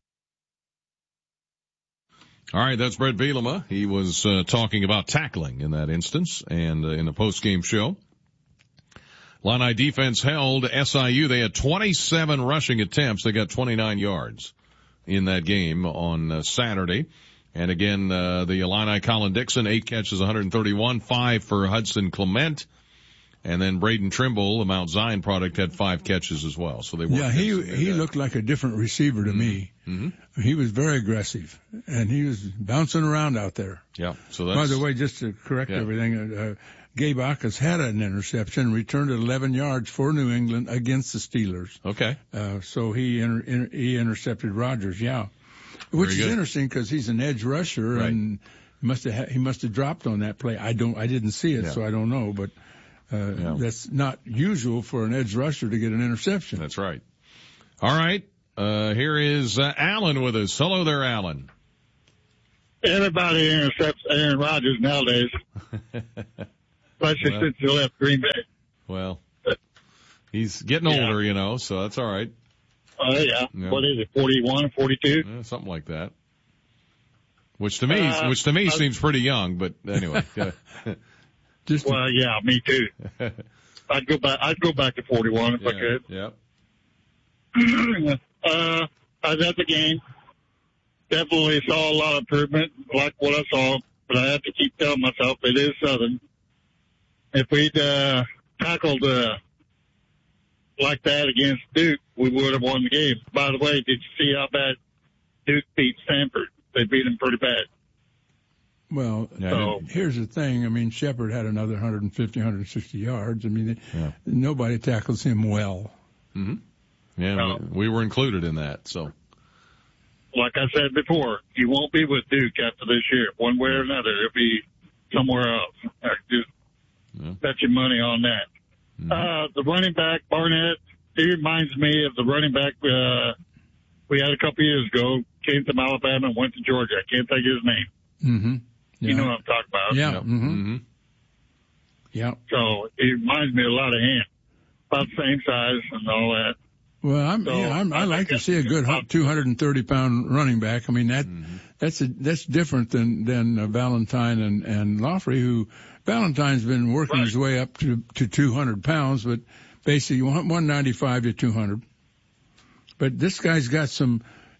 All right, that's Brett Bielema. He was talking about tackling in that instance and in the post-game show. Illini defense held SIU. They had 27 rushing attempts. They got 29 yards in that game on Saturday. And again, the Illini, Colin Dixon, 8 catches, 131, 5 for Hudson Clement. And then Braden Trimble, the Mount Zion product, had 5 catches as well. So they were. Yeah, he looked like a different receiver to me. Mm-hmm. He was very aggressive, and he was bouncing around out there. Yeah. So that's. By the way, just to correct everything, Gabe Akers had an interception, returned it 11 yards for New England against the Steelers. Okay. So he intercepted Rodgers. Yeah. Which is interesting because he's an edge rusher, right. And he must have dropped on that play. I didn't see it, so I don't know, but. That's not usual for an edge rusher to get an interception. That's right. All right. Here is Alan with us. Hello there, Alan. Everybody intercepts Aaron Rodgers nowadays. Especially since he left Green Bay. Well, he's getting older, so that's all right. Oh, yeah. What is it, 41, 42? Yeah, something like that. Which to me seems pretty young, but anyway. Well, yeah, me too. I'd go back to 41 if I could. Yeah. I was at the game. Definitely saw a lot of improvement, like what I saw, but I have to keep telling myself it is Southern. If we'd tackled like that against Duke, we would have won the game. By the way, did you see how bad Duke beat Stanford? They beat them pretty bad. Well, here's the thing. I mean, Shepard had another 150, 160 yards. I mean, nobody tackles him well. Mm-hmm. Yeah, we were included in that. So, like I said before, you won't be with Duke after this year. One way or another, it'll be somewhere else. Just bet your money on that. Mm-hmm. The running back, Barnett, he reminds me of the running back we had a couple years ago, came from Alabama and went to Georgia. I can't think of his name. Mm-hmm. Yeah. You know what I'm talking about. Yeah. Mm-hmm. Yeah. So it reminds me a lot of him. About the same size and all that. Well, I like to see a good 230-pound running back. I mean, that's different than Valentine and Laughley, who Valentine's been working his way up to 200 pounds, but basically 195 to 200. But this guy's got some,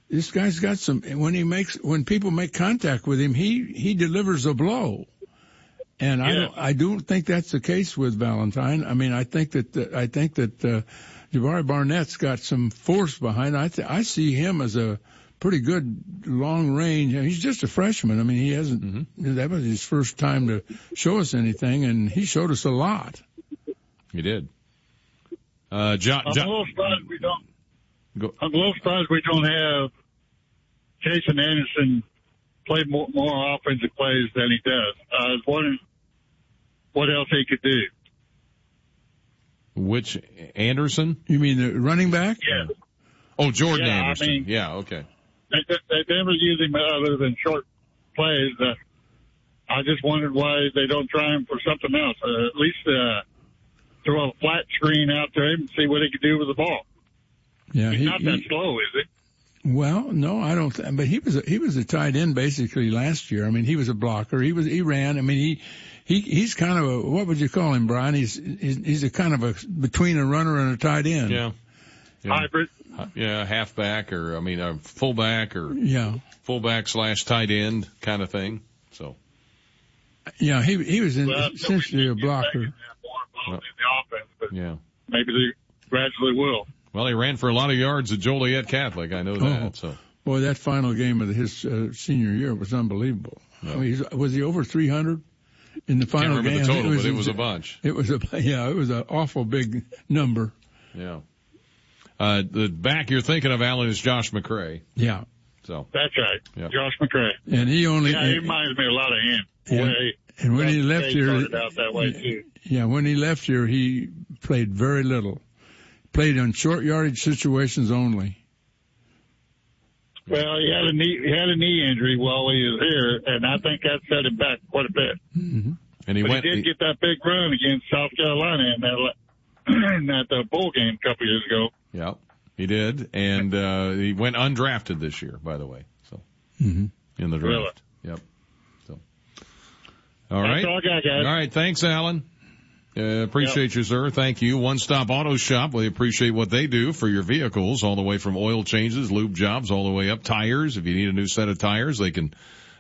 when people make contact with him, he delivers a blow. And I don't think that's the case with Valentine. I mean, I think that Jabari Barnett's got some force behind. I see him as a pretty good long range. He's just a freshman. I mean, he hasn't. That was his first time to show us anything, and he showed us a lot. He did. I'm a little surprised we don't. I'm a little surprised we don't have Jason Anderson play more offensive plays than he does. I was wondering what else he could do. Which Anderson? You mean the running back? Yeah. Oh, Jordan Anderson. I mean, yeah, okay. They never use him other than short plays. I just wondered why they don't try him for something else. At least throw a flat screen out to him and see what he can do with the ball. Yeah, he's not that slow, is it? Well, no, I don't. But he was a tight end basically last year. I mean, he was a blocker. He ran. I mean, he's kind of a, what would you call him, Brian? He's a kind of a between a runner and a tight end. Yeah. Hybrid. Yeah, halfback or a fullback or fullback / tight end kind of thing. So. Yeah, he was essentially a blocker. In the offense, but maybe they gradually will. Well, he ran for a lot of yards at Joliet Catholic. I know that. So, boy, that final game of his senior year was unbelievable. I mean, was he over 300 in the final game? Can't remember the total, but it was a bunch. It was an awful big number. Yeah. The back you're thinking of, Alan, is Josh McCray. Yeah. So that's right. Yeah. Josh McCray. And he reminds me a lot of him. And when he left here, started out that way too. Yeah, when he left here, he played very little. Played in short yardage situations only. Well, he had a knee injury while he was here, and I think that set him back quite a bit. Mm-hmm. And he did get that big run against South Carolina in that bowl game a couple years ago. Yeah, he did, and he went undrafted this year, by the way. So in the draft. Really? Yep. So all right. That's all I got, guys. All right. Thanks, Alan. Appreciate you, sir. Thank you. One Stop Auto Shop. We appreciate what they do for your vehicles, all the way from oil changes, lube jobs, all the way up tires. If you need a new set of tires, they can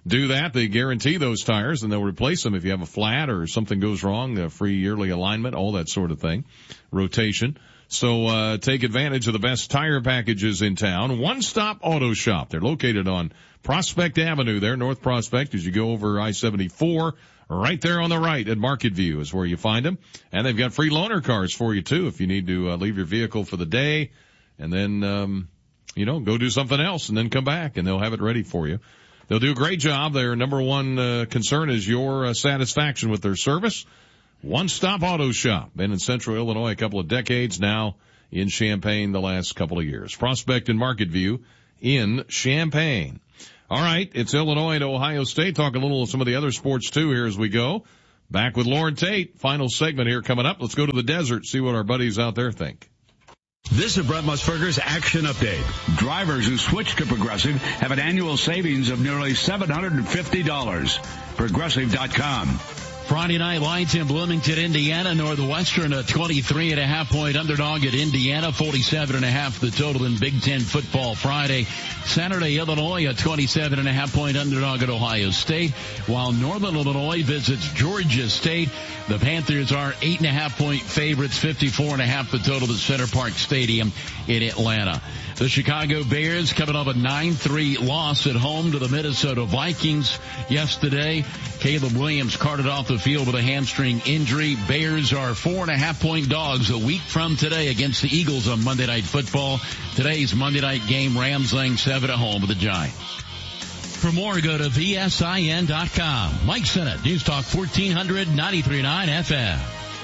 do that, they guarantee those tires and they'll replace them if you have a flat or something goes wrong, a free yearly alignment, all that sort of thing, rotation. So, take advantage of the best tire packages in town. One Stop Auto Shop. They're located on Prospect Avenue there, North Prospect, as you go over I-74. Right there on the right at Market View is where you find them. And they've got free loaner cars for you too if you need to leave your vehicle for the day and then, go do something else and then come back and they'll have it ready for you. They'll do a great job. Their number one concern is your satisfaction with their service. One Stop Auto Shop. Been in Central Illinois a couple of decades now, in Champaign the last couple of years. Prospect and Market View in Champaign. All right, it's Illinois to Ohio State. Talk a little of some of the other sports too here as we go. Back with Lauren Tate. Final segment here coming up. Let's go to the desert, see what our buddies out there think. This is Brett Musburger's Action Update. Drivers who switch to Progressive have an annual savings of nearly $750. Progressive.com. Friday Night Lights in Bloomington, Indiana. Northwestern, a 23.5-point underdog at Indiana. 47.5 the total in Big Ten football Friday. Saturday, Illinois, a 27.5-point underdog at Ohio State. While Northern Illinois visits Georgia State. The Panthers are 8.5-point favorites. 54.5 the total at Center Park Stadium in Atlanta. The Chicago Bears coming off a 9-3 loss at home to the Minnesota Vikings yesterday. Caleb Williams carted off the field with a hamstring injury. Bears are 4.5-point dogs a week from today against the Eagles on Monday Night Football. Today's Monday night game, Rams laying 7 at home with the Giants. For more, go to VSIN.com. Mike Sennett, News Talk 1400, 93.9 FM.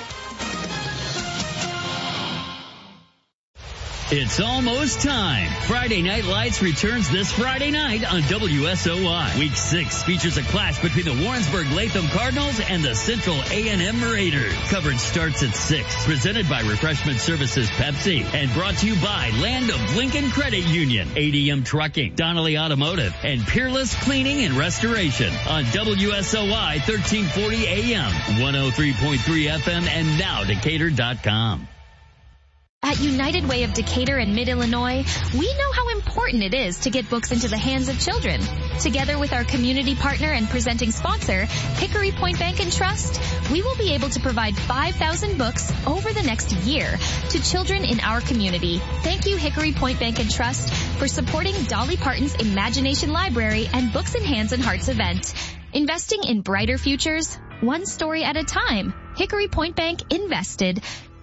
It's almost time. Friday Night Lights returns this Friday night on WSOY. Week 6 features a clash between the Warrensburg-Latham Cardinals and the Central A&M Raiders. Coverage starts at 6. Presented by Refreshment Services Pepsi and brought to you by Land of Lincoln Credit Union, ADM Trucking, Donnelly Automotive, and Peerless Cleaning and Restoration on WSOY 1340 AM, 103.3 FM, and now Decatur.com. At United Way of Decatur and Mid-Illinois, we know how important it is to get books into the hands of children. Together with our community partner and presenting sponsor, Hickory Point Bank and Trust, we will be able to provide 5,000 books over the next year to children in our community. Thank you, Hickory Point Bank and Trust, for supporting Dolly Parton's Imagination Library and Books in Hands and Hearts event. Investing in brighter futures, one story at a time. Hickory Point Bank invested.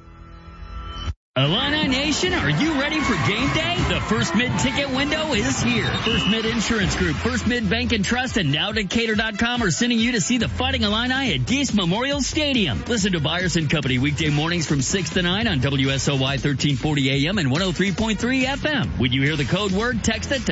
Illini Nation, are you ready for game day? The First Mid ticket window is here. First Mid Insurance Group, First Mid Bank and Trust, and now Decatur.com are sending you to see the Fighting Illini at Geese Memorial Stadium. Listen to Byers & Company weekday mornings from 6 to 9 on WSOY 1340 AM and 103.3 FM. When you hear the code word, text it to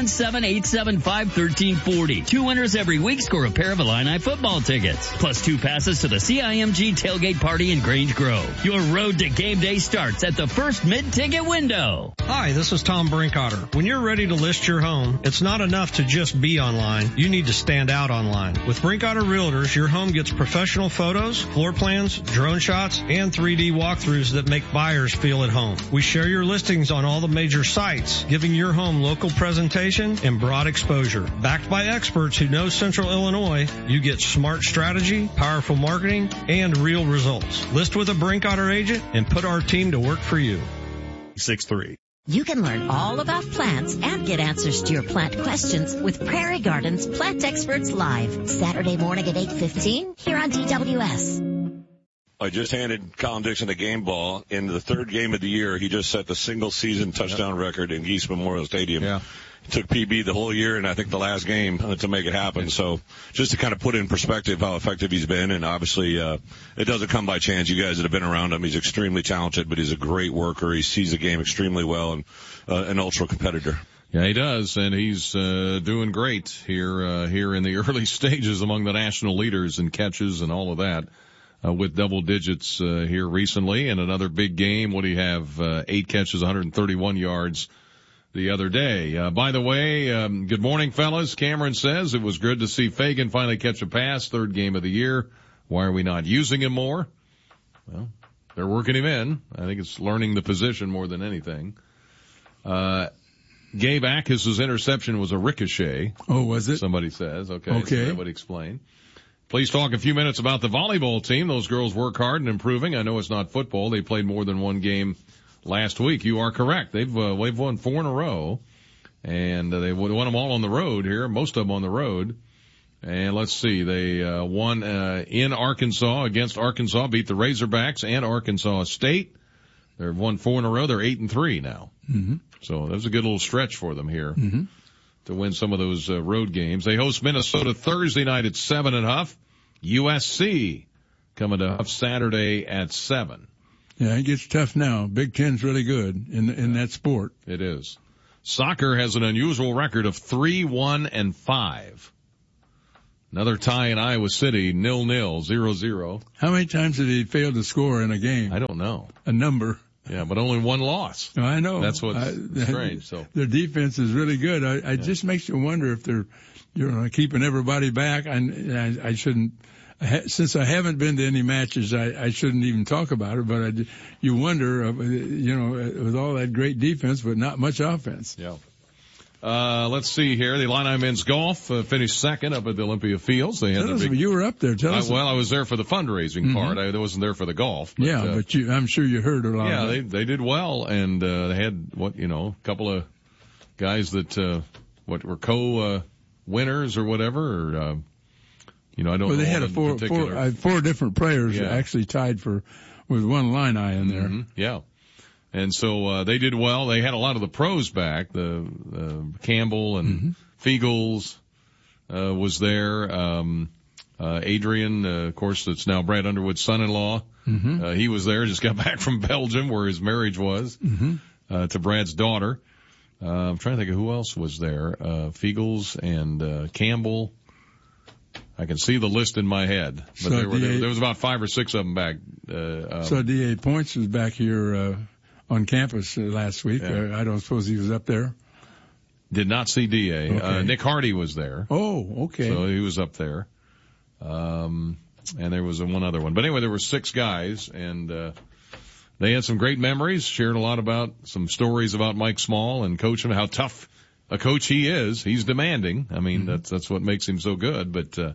217-875-1340. 2 winners every week score a pair of Illini football tickets, plus 2 passes to the CIMG tailgate party in Grange Grove. Your road to game day starts at the First Mid ticket window. Hi, this is Tom Brinkotter. When you're ready to list your home, it's not enough to just be online. You need to stand out online. With Brinkotter Realtors, your home gets professional photos, floor plans, drone shots, and 3D walkthroughs that make buyers feel at home. We share your listings on all the major sites, giving your home local presentation and broad exposure. Backed by experts who know Central Illinois, you get smart strategy, powerful marketing, and real results. List with a Brinkotter agent and put our team to work for you. 6-3. You can learn all about plants and get answers to your plant questions with Prairie Gardens Plant Experts Live, Saturday morning at 8:15 here on DWS. I just handed Colin Dixon a game ball. In the 3rd game of the year, he just set the single-season touchdown record in Geese Memorial Stadium. Yeah. It took PB the whole year, and I think the last game to make it happen. So just to kind of put in perspective how effective he's been, and obviously it doesn't come by chance. You guys that have been around him, he's extremely talented, but he's a great worker. He sees the game extremely well, and an ultra competitor. Yeah, he does, and he's doing great here in the early stages among the national leaders in catches and all of that. With double digits here recently, and another big game. What do you have? 8 catches, 131 yards the other day. By the way, good morning, fellas. Cameron says it was good to see Fagan finally catch a pass, 3rd game of the year. Why are we not using him more? Well, they're working him in. I think it's learning the position more than anything. Gabe Akis' interception was a ricochet. Oh, was it? Somebody says. Okay. Okay. So that would explain. Please talk a few minutes about the volleyball team. Those girls work hard and improving. I know it's not football. They played more than one game last week. You are correct. They've won 4 in a row, and they won them all on the road here. Most of them on the road. And let's see, they won in Arkansas against Arkansas, beat the Razorbacks and Arkansas State. They've won 4 in a row. They're 8-3 now. Mm-hmm. So that was a good little stretch for them here. Mm-hmm. To win some of those road games. They host Minnesota Thursday night at 7 at Huff. USC coming to Huff Saturday at 7. Yeah, it gets tough now. Big Ten's really good in that sport. It is. Soccer has an unusual record of 3-1-5. Another tie in Iowa City, 0-0, 0-0. How many times did he fail to score in a game? I don't know. A number. Yeah, but only 1 loss. I know. That's what's strange. So their defense is really good. It just makes you wonder if they're, keeping everybody back. I shouldn't, since I haven't been to any matches, I shouldn't even talk about it. But you wonder, with all that great defense, but not much offense. Yeah. Let's see here. The Illini men's golf finished second up at the Olympia Fields. They had you were up there. Tell us. Well, I was there for the fundraising part. I wasn't there for the golf. But, but I'm sure you heard a lot. Yeah, they did well, and they had a couple of guys that were co-winners or whatever. Or, I don't know. Well, they had four different players actually tied with one Illini in there. Mm-hmm. Yeah. And so, they did well. They had a lot of the pros back. The Campbell and Fiegels, was there. Adrian, of course, that's now Brad Underwood's son-in-law. Mm-hmm. He was there, just got back from Belgium where his marriage was, to Brad's daughter. I'm trying to think of who else was there. Fiegels and, Campbell. I can see the list in my head, but so there was about 5 or 6 of them back. So D.A. Points was back here, on campus last week. Yeah. I don't suppose he was up there. Did not see D.A. Okay. Nick Hardy was there. Oh, okay. So he was up there. And there was one other one. But anyway, there were 6 guys, and they had some great memories, shared a lot about some stories about Mike Small and coaching, how tough a coach he is. He's demanding. I mean, that's what makes him so good.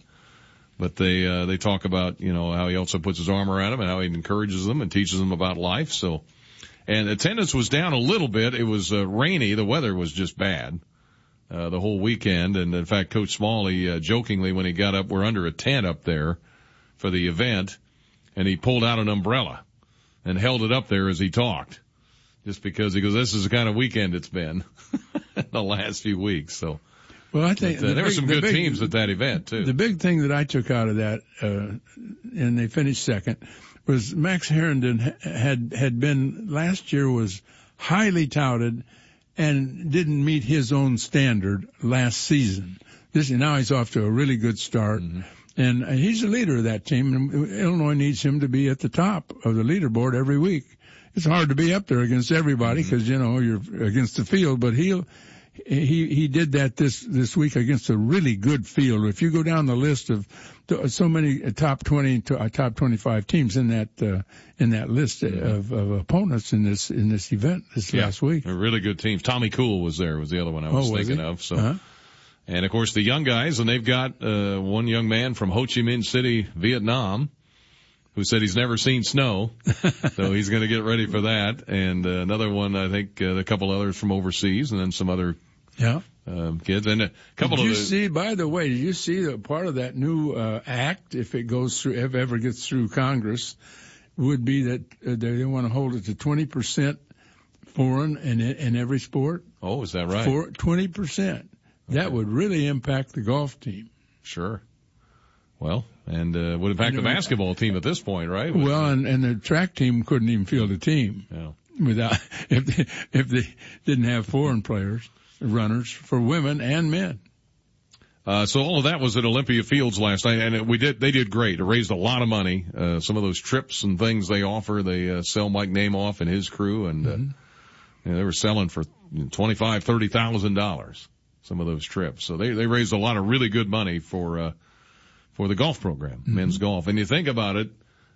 But they talk about, how he also puts his arm around them and how he encourages them and teaches them about life. So, and attendance was down a little bit. It was rainy. The weather was just bad the whole weekend. And in fact, Coach Smalley jokingly, when he got up, we're under a tent up there for the event, and he pulled out an umbrella and held it up there as he talked, just because he goes, "This is the kind of weekend it's been the last few weeks." So, well, I think there were some good teams at that event too. The big thing that I took out of that, and they finished second, was Max Herndon had been last year, was highly and didn't meet his own standard last season. Now he's off to a really good start. And he's the leader of that team, and Illinois needs him to be at the top of the leaderboard every week. It's hard to be up there against everybody because, you're against the field, but he did that this week against a really good field. If you go down the list of so many top 20 to top 25 teams in that list of opponents in this event last week. They're really good teams. Tommy Cool was there, was the other one I was thinking of. So. And of course the young guys, and they've got, one young man from Ho Chi Minh City, Vietnam, who said he's never seen snow. So he's going to get ready for that. And, another one, I think, a couple others from overseas, and then some other, kids. And a couple by the way, did you see that part of that new, act, if it goes through, if ever gets through Congress, would be that they want to hold it to 20% foreign in every sport? Oh, is that right? 20%. That would really impact the golf team. Sure. Well, and would impact the basketball team at this point, right? Well, and the track team couldn't even field a team without if they didn't have foreign runners for women and men. So all of that was at Olympia Fields last night, and they did great. It raised a lot of money. Some of those trips and things they offer, they sell Mike Namoff and his crew, and they were selling for $25,000-$30,000. Some of those trips. So they raised a lot of really good money for the golf program, men's golf. And you think about it,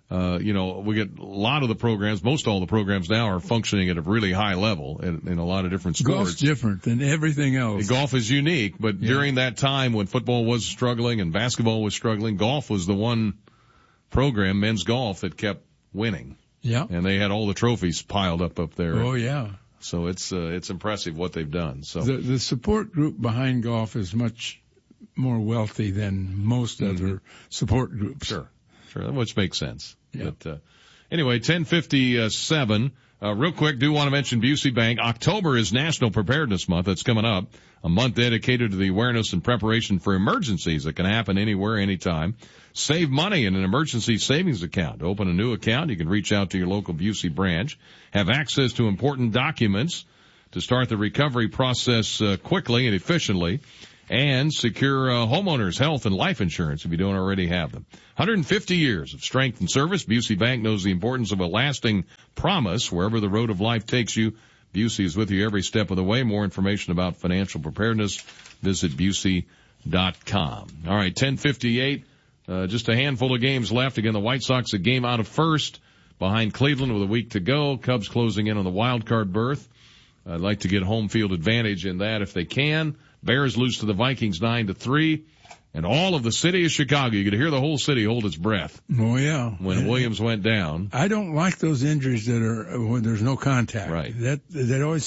We get a lot of the programs, most all the programs now are functioning at a really high level in a lot of different sports. Golf's different than everything else. Golf is unique, but during that time when football was struggling and basketball was struggling, golf was the one program, men's golf, that kept winning. Yeah. And they had all the trophies piled up there. Oh, yeah. So it's impressive what they've done. So the support group behind golf is much more wealthy than most other support groups. Sure, which makes sense. Yeah. But anyway, 10:57. Real quick, do want to mention Busey Bank. October is National Preparedness Month. That's coming up. A month dedicated to the awareness and preparation for emergencies that can happen anywhere, anytime. Save money in an emergency savings account. Open a new account. You can reach out to your local Busey branch. Have access to important documents to start the recovery process quickly and efficiently. And secure homeowners' health and life insurance if you don't already have them. 150 years of strength and service. Busey Bank knows the importance of a lasting promise wherever the road of life takes you. Busey is with you every step of the way. More information about financial preparedness, visit Busey.com. All right, 10:58. Just a handful of games left. Again, the White Sox a game out of first behind Cleveland with a week to go. Cubs closing in on the wild card berth. I'd like to get home field advantage in that if they can. Bears lose to the Vikings 9-3. And all of the city of Chicago, you could hear the whole city hold its breath. Oh, yeah. When Williams went down. I don't like those injuries that are when there's no contact. Right. That always